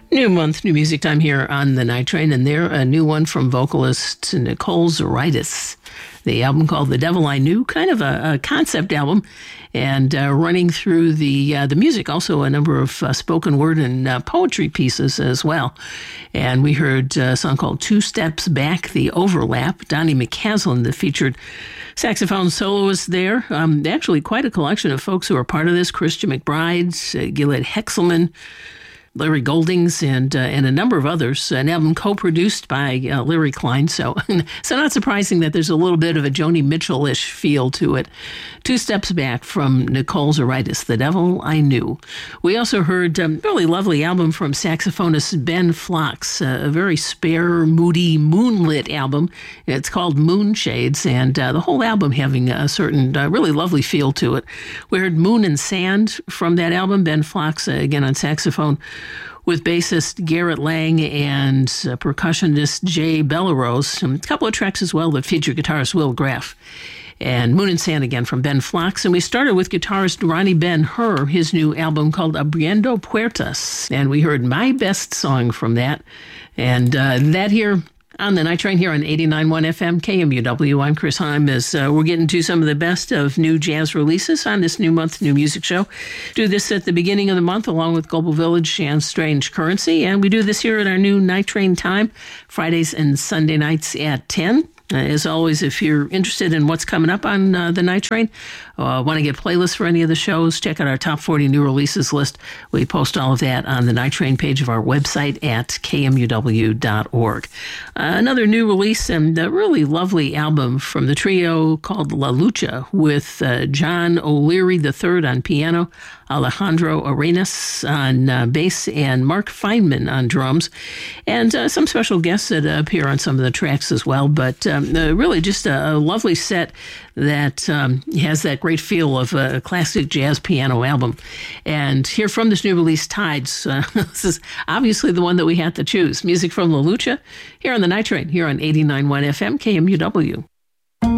New month, new music time here on the Night Train, and there a new one from vocalist Nicole Zaritis. The album called The Devil I Knew, kind of a concept album, and running through the music, also a number of spoken word and poetry pieces as well. And we heard a song called Two Steps Back, The Overlap. Donnie McCaslin, the featured saxophone soloist there. Actually, quite a collection of folks who are part of this. Christian McBride, Gilad Hexelman, Larry Goldings, and a number of others. An album co-produced by Larry Klein, so not surprising that there's a little bit of a Joni Mitchell-ish feel to it. Two Steps Back from Nicole Zaritis, The Devil I Knew. We also heard a really lovely album from saxophonist Ben Phlox, a very spare, moody, moonlit album. It's called Moonshades, and the whole album having a certain really lovely feel to it. We heard Moon and Sand from that album. Ben Phlox, again on saxophone, with bassist Garrett Lang and percussionist Jay Bellerose. A couple of tracks as well that feature guitarist Will Graff. And Moon and Sand again from Ben Phlox. And we started with guitarist Ronnie Ben-Hur, his new album called Abriendo Puertas. And we heard My Best Song from that. And that here on the Night Train here on 89.1 FM KMUW. I'm Chris Heim as we're getting to some of the best of new jazz releases on this new month, new music show. Do this at the beginning of the month along with Global Village and Strange Currency. And we do this here at our new Night Train time, Fridays and Sunday nights at 10. As always, if you're interested in what's coming up on the Night Train, want to get playlists for any of the shows, check out our top 40 new releases list. We post all of that on the Night Train page of our website at kmuw.org. Another new release and a really lovely album from the trio called La Lucha with John O'Leary III on piano, Alejandro Arenas on bass, and Mark Feynman on drums, and some special guests that appear on some of the tracks as well. But really just a lovely set that has that great feel of a classic jazz piano album. And here from this new release, Tides, this is obviously the one that we had to choose. Music from La Lucha here on the Night Train, here on 89.1 FM KMUW.